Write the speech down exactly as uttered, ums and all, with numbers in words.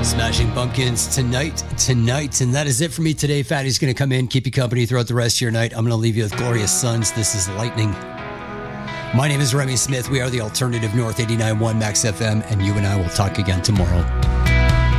Smashing Pumpkins tonight, tonight. And that is it for me today. Fatty's going to come in, keep you company throughout the rest of your night. I'm going to leave you with Glorious Sons. This is Lightning. My name is Remy Smith. We are the Alternative North eighty-nine point one Max F M, and you and I will talk again tomorrow.